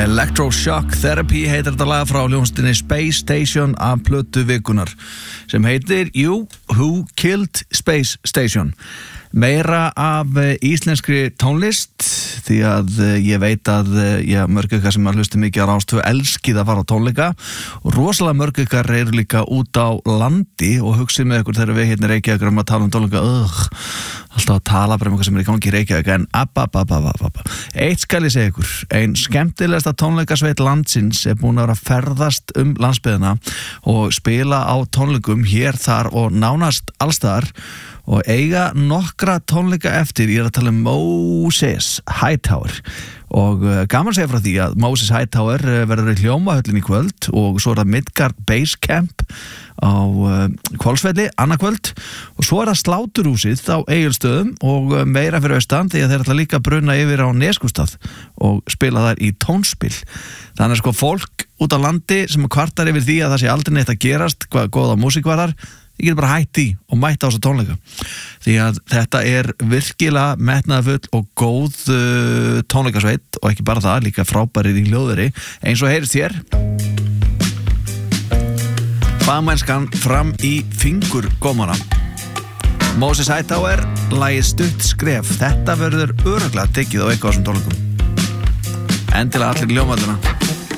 Electroshock Therapy heitir þetta lag frá hljómsveitinni Space Station af plötu vikunar sem heitir You Who Killed Space Station. Meira af íslenskri tónlist því að ég veit að mörg ykkar sem hlusta mikið á Rás 2 elskið að fara á tónleika og rosalega mörg ykkar eru líka út á landi og hugsið með ykkur þegar við hérna í Reykjavík að tala um tónleika alltaf að tala bara um eitthvað sem er í gangi í Reykjavík en eitt skal ég segja ykkur, ein skemmtilegasta tónleikasveit landsins er búin að vera að ferðast um landsbyggðina og spila á tónleikum hér, þar og nánast allstaðar og eiga nokkra tónleika eftir. Ég er að tala um Moses Hightower og gaman að segja frá því að Moses Hightower verður í Hljómahöllin í kvöld og svo er það Midgard Base Camp á Hvolsvelli annað kvöld og svo er það Sláturhúsið á Egilsstöðum og meira fyrir austan því að þeir ætla líka að bruna yfir á Neskaupstað og spila þar í tónspil. Þannig að sko fólk út á landi sem kvartar yfir því að það sé aldrei neitt að gerast hvað góða músík var þar, ég get bara hætt í og mætt á þessa tónleika því að þetta er virkilega metnaðarfull og góð tónleikasveit og ekki bara það, líka frábærir í hljóðveri eins og heyrist hér fagmennskan fram í fingurgómana. Moses Hightower, lagið Stutt skref. Þetta verður örugglega tekið á eitthvað á þessum tónleikum. Endilega allir í Hljómahöllina.